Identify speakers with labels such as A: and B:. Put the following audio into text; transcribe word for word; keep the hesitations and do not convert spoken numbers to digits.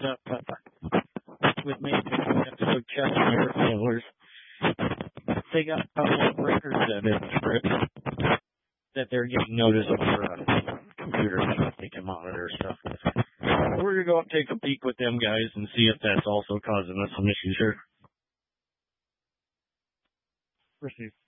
A: up uh, with me episode checking their trailers. They got a couple of breakers that in scripts that they're getting notice of for uh, computers that they can monitor stuff with. We're going to go up take a peek with them guys and see if that's also causing us some issues here. Receive.